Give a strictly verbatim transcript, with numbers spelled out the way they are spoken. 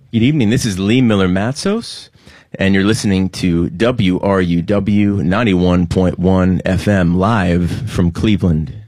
Good evening. This is Lee Miller Matsos, and you're listening to W R U W ninety-one point one F M live from Cleveland.